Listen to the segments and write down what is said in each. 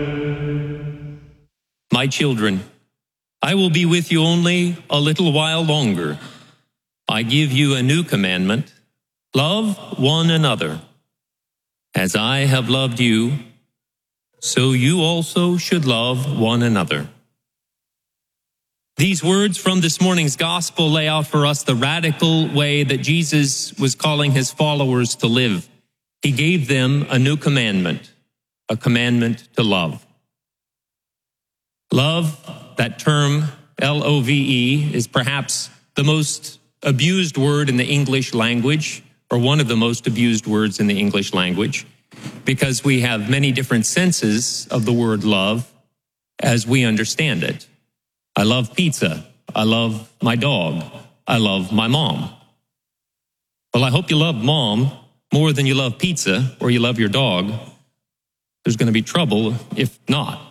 My children, I will be with you only a little while longer. I give you a new commandment. Love one another. As I have loved you, so you also should love one another. These words from this morning's gospel lay out for us the radical way that Jesus was calling his followers to live. He gave them a new commandment, a commandment to love. Love, that term, L-O-V-E, is perhaps the most abused word in the English language, or one of the most abused words in the English language, because we have many different senses of the word love as we understand it. I love pizza. I love my dog. I love my mom. Well, I hope you love mom more than you love pizza or you love your dog. There's going to be trouble if not.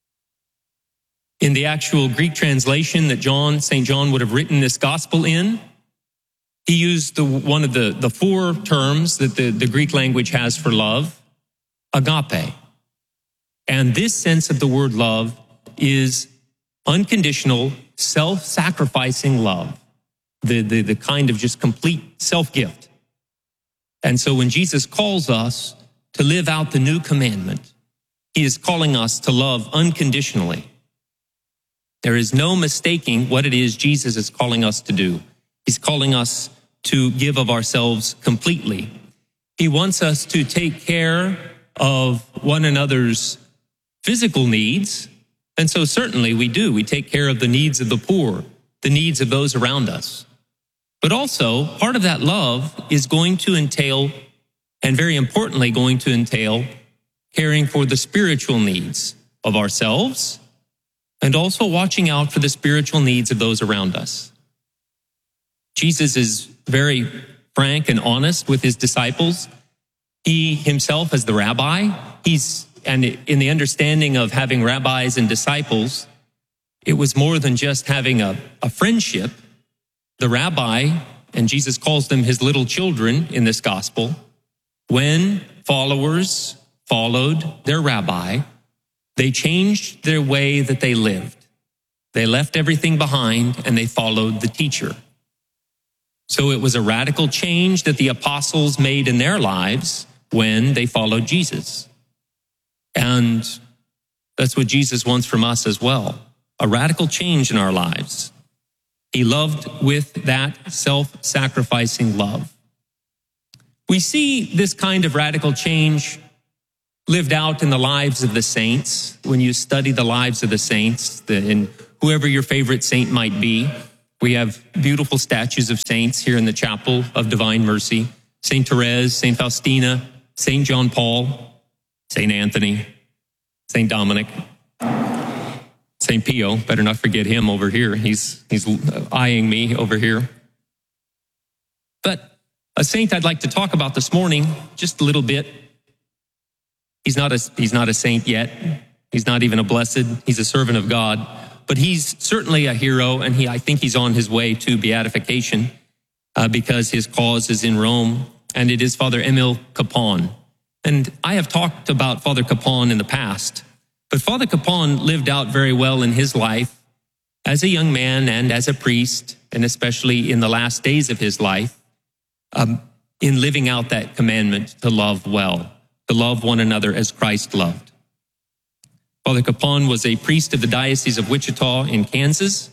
In the actual Greek translation that St. John would have written this gospel in, he used one of the four terms that the Greek language has for love, agape. And this sense of the word love is unconditional, self-sacrificing love, the kind of just complete self-gift. And so when Jesus calls us to live out the new commandment, he is calling us to love unconditionally. There is no mistaking what it is Jesus is calling us to do. He's calling us to give of ourselves completely. He wants us to take care of one another's physical needs. And so certainly we do. We take care of the needs of the poor, the needs of those around us. But also, part of that love is going to entail, and very importantly, going to entail caring for the spiritual needs of ourselves and also watching out for the spiritual needs of those around us. Jesus is very frank and honest with his disciples. He himself, as the rabbi, and in the understanding of having rabbis and disciples, it was more than just having a friendship. The rabbi, and Jesus calls them his little children in this gospel, when followers followed their rabbi, they changed their way that they lived. They left everything behind and they followed the teacher. So it was a radical change that the apostles made in their lives when they followed Jesus. And that's what Jesus wants from us as well, a radical change in our lives. He loved with that self-sacrificing love. We see this kind of radical change lived out in the lives of the saints. When you study the lives of the saints, and whoever your favorite saint might be, we have beautiful statues of saints here in the Chapel of Divine Mercy. Saint Therese, Saint Faustina, Saint John Paul, Saint Anthony, Saint Dominic, Saint Pio. Better not forget him over here. He's eyeing me over here. But a saint I'd like to talk about this morning, just a little bit. He's not a saint yet. He's not even a blessed. He's a servant of God. But he's certainly a hero, and I think he's on his way to beatification because his cause is in Rome, and it is Father Emile Capon. And I have talked about Father Capon in the past, but Father Capon lived out very well in his life as a young man and as a priest, and especially in the last days of his life, in living out that commandment to love well, to love one another as Christ loved. Father Capon was a priest of the Diocese of Wichita in Kansas.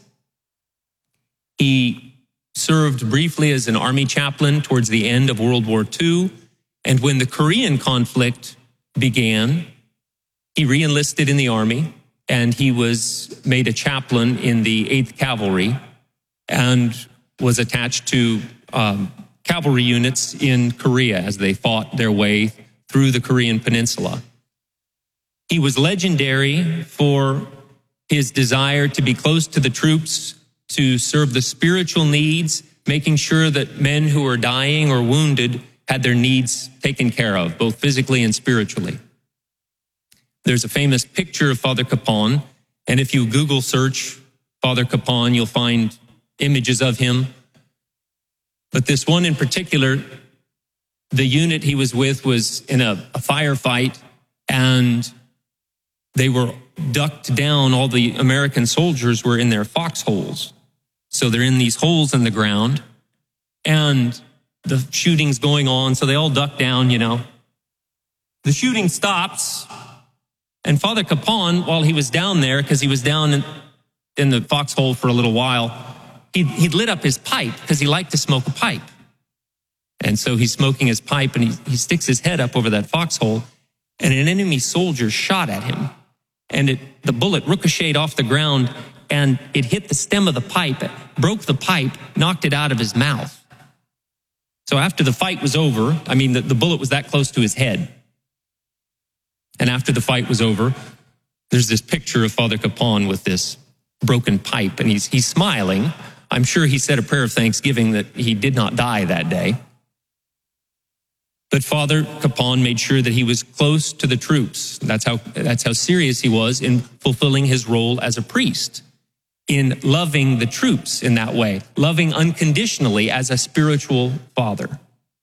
He served briefly as an army chaplain towards the end of World War II. And when the Korean conflict began, he re-enlisted in the army, and he was made a chaplain in the 8th Cavalry and was attached to cavalry units in Korea as they fought their way through the Korean Peninsula. He was legendary for his desire to be close to the troops, to serve the spiritual needs, making sure that men who were dying or wounded had their needs taken care of, both physically and spiritually. There's a famous picture of Father Capon, and if you Google search Father Capon, you'll find images of him. But this one in particular, the unit he was with was in a firefight, and they were ducked down. All the American soldiers were in their foxholes. So they're in these holes in the ground, and the shooting's going on. So they all duck down, The shooting stops, and Father Capon, while he was down there, because he was down in the foxhole for a little while, he lit up his pipe because he liked to smoke a pipe. And so he's smoking his pipe, and he sticks his head up over that foxhole, and an enemy soldier shot at him. And the bullet ricocheted off the ground, and it hit the stem of the pipe, broke the pipe, knocked it out of his mouth. So after the fight was over, the bullet was that close to his head. And after the fight was over, there's this picture of Father Capon with this broken pipe, and he's smiling. I'm sure he said a prayer of thanksgiving that he did not die that day. But Father Capon made sure that he was close to the troops. That's how serious he was in fulfilling his role as a priest, in loving the troops in that way, loving unconditionally as a spiritual father.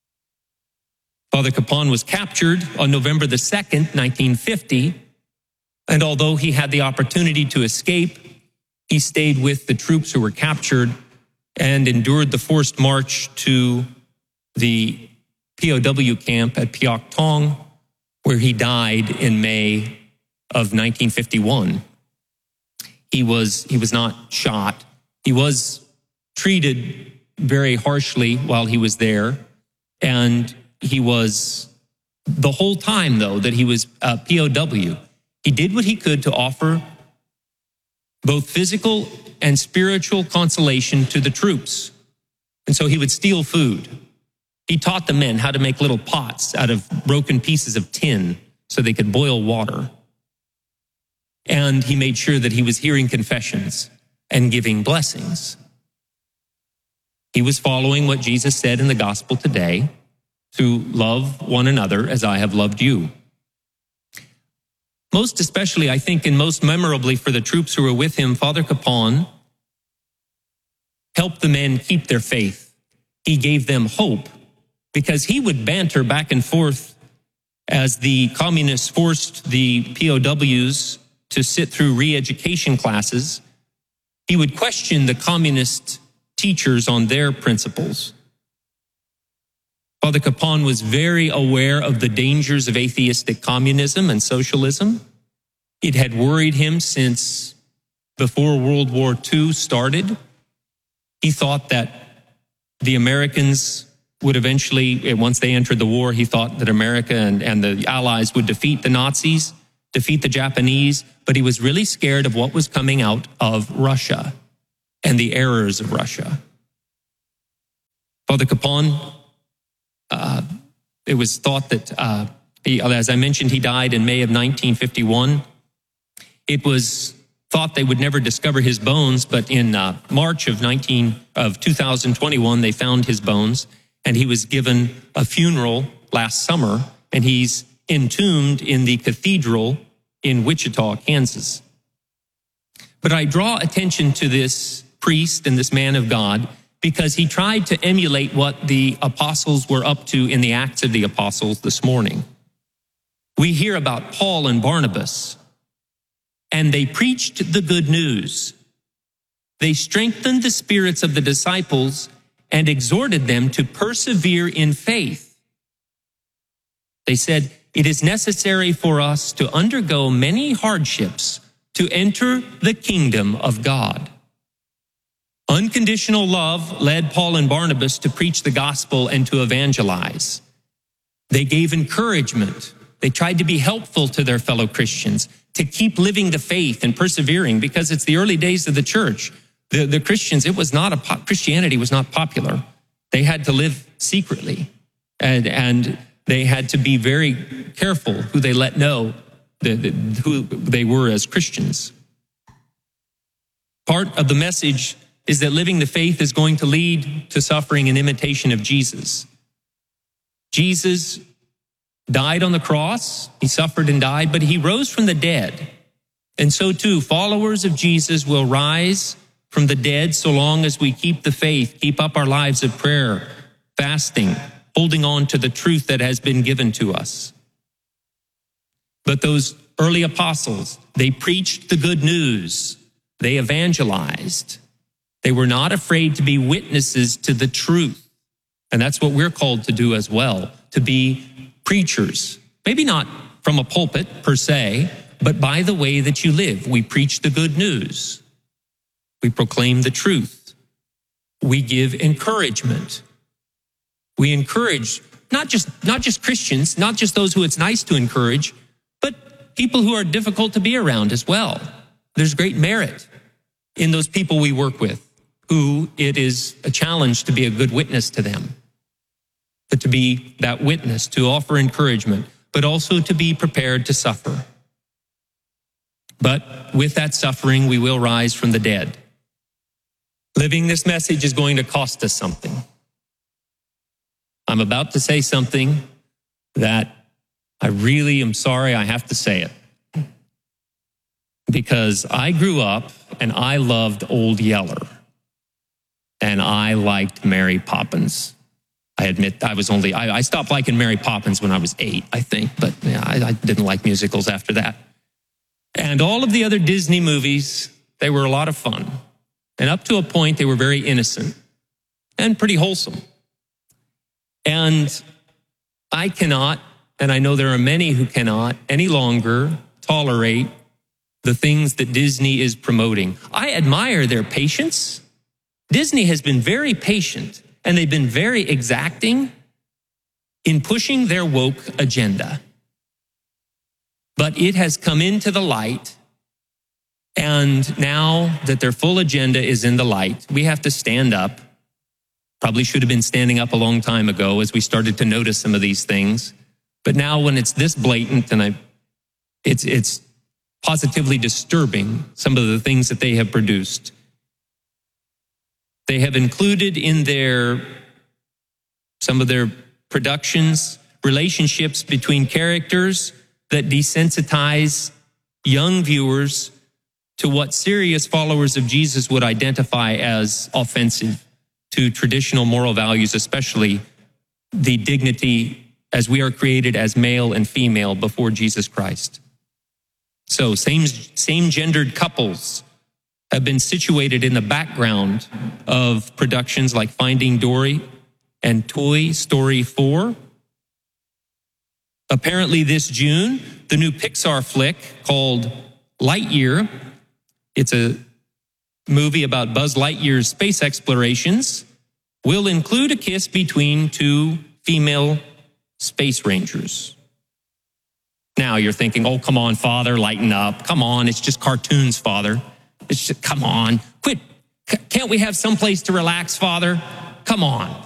Father Capon was captured on November the 2nd, 1950, and although he had the opportunity to escape, he stayed with the troops who were captured and endured the forced march to the POW camp at Piak Tong, where he died in May of 1951. He was not shot. He was treated very harshly while he was there, and he was, the whole time, though, that he was a POW, he did what he could to offer both physical and spiritual consolation to the troops. And so he would steal food. He taught the men how to make little pots out of broken pieces of tin so they could boil water. And he made sure that he was hearing confessions and giving blessings. He was following what Jesus said in the gospel today, to love one another as I have loved you. Most especially, I think, and most memorably for the troops who were with him, Father Capon helped the men keep their faith. He gave them hope, because he would banter back and forth as the communists forced the POWs to sit through re-education classes. He would question the communist teachers on their principles. Father Capon was very aware of the dangers of atheistic communism and socialism. It had worried him since before World War II started. He thought that the Americans would eventually, once they entered the war, he thought that America and the Allies would defeat the Nazis, defeat the Japanese, but he was really scared of what was coming out of Russia and the errors of Russia. Father Capon, it was thought that, as I mentioned, he died in May of 1951. It was thought they would never discover his bones, but in March of 2021, they found his bones, and he was given a funeral last summer, and he's entombed in the cathedral in Wichita, Kansas. But I draw attention to this priest and this man of God because he tried to emulate what the apostles were up to in the Acts of the Apostles this morning. We hear about Paul and Barnabas, and they preached the good news. They strengthened the spirits of the disciples and exhorted them to persevere in faith. They said, "It is necessary for us to undergo many hardships to enter the kingdom of God." Unconditional love led Paul and Barnabas to preach the gospel and to evangelize. They gave encouragement. They tried to be helpful to their fellow Christians, to keep living the faith and persevering, because it's the early days of the church. The Christians, Christianity was not popular. They had to live secretly, and they had to be very careful who they let know who they were as Christians. Part of the message is that living the faith is going to lead to suffering and imitation of Jesus. Jesus died on the cross, he suffered and died, but he rose from the dead. And so too, followers of Jesus will rise from the dead so long as we keep the faith, keep up our lives of prayer, fasting, holding on to the truth that has been given to us. But those early apostles, they preached the good news. They evangelized. They were not afraid to be witnesses to the truth. And that's what we're called to do as well, to be preachers. Maybe not from a pulpit per se, but by the way that you live. We preach the good news. We proclaim the truth. We give encouragement. We encourage not just Christians, not just those who it's nice to encourage, but people who are difficult to be around as well. There's great merit in those people we work with, who it is a challenge to be a good witness to them, but to be that witness, to offer encouragement, but also to be prepared to suffer. But with that suffering, we will rise from the dead. Living this message is going to cost us something. I'm about to say something that I really am sorry I have to say it. Because I grew up and I loved Old Yeller. And I liked Mary Poppins. I admit I stopped liking Mary Poppins when I was 8, I think. But yeah, I didn't like musicals after that. And all of the other Disney movies, they were a lot of fun. And up to a point, they were very innocent and pretty wholesome. And I cannot, and I know there are many who cannot, any longer tolerate the things that Disney is promoting. I admire their patience. Disney has been very patient, and they've been very exacting in pushing their woke agenda. But it has come into the light, and now that their full agenda is in the light, we have to stand up. Probably should have been standing up a long time ago as we started to notice some of these things. But now when it's this blatant, and it's positively disturbing, some of the things that they have produced. They have included in some of their productions relationships between characters that desensitize young viewers to what serious followers of Jesus would identify as offensive to traditional moral values, especially the dignity as we are created as male and female before Jesus Christ. So same-gendered couples have been situated in the background of productions like Finding Dory and Toy Story 4. Apparently this June, the new Pixar flick called Lightyear, it's a movie about Buzz Lightyear's space explorations, will include a kiss between two female space rangers. Now you're thinking, oh, come on, Father, lighten up. Come on, it's just cartoons, Father. It's just, come on, quit. Can't we have some place to relax, Father? Come on.